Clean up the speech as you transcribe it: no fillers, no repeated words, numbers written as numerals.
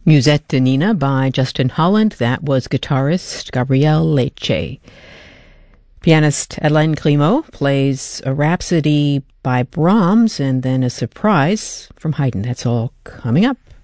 Musette de Nina by Justin Holland. That was guitarist Gabriel Lecce. Pianist Hélène Grimaud plays a Rhapsody by Brahms and then a surprise from Haydn. That's all coming up.